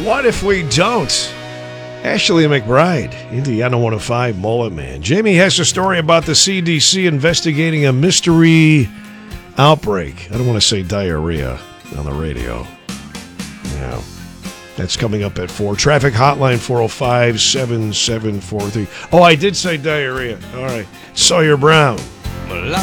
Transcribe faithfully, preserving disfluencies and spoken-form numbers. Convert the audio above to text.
What if we don't? Ashley McBride, Indiana one oh five Mullet Man. Jamie has a story about the C D C investigating a mystery outbreak. I don't want to say diarrhea on the radio. Yeah. That's coming up at four. Traffic hotline four oh five, seven seven four three. Oh, I did say diarrhea. All right. Sawyer Brown.